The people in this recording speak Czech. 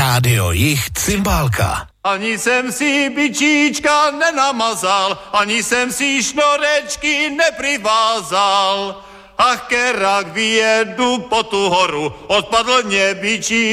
Rádio Jich Cymbálka. Ani jsem si bičíčka nenamazal, ani jsem si šnorečky neprivázal. Ach, kerak vyjedu po tu horu, odpadl mě bičí.